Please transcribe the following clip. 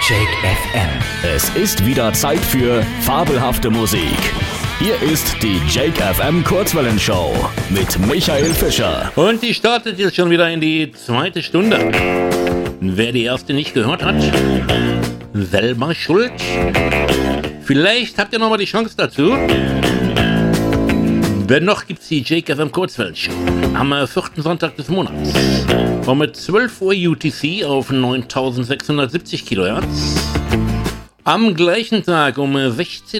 Jake FM. Es ist wieder Zeit für fabelhafte Musik. Hier ist die Jake FM Kurzwellenshow mit Michael Fischer. Und die startet jetzt schon wieder in die zweite Stunde. Wer die erste nicht gehört hat, selber schuld. Vielleicht habt ihr nochmal die Chance dazu. Dennoch gibt es die Jake FM Kurzwellenshow am 4. Sonntag des Monats. Um 12 Uhr UTC auf 9670 kHz. Am gleichen Tag um 16